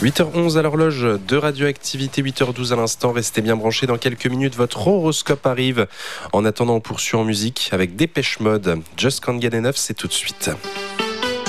8h11 à l'horloge de Radioactivité, 8h12 à l'instant. Restez bien branchés, dans quelques minutes, votre horoscope arrive. En attendant, on poursuit en musique avec Dépêche Mode. Just Can't Get Enough, c'est tout de suite.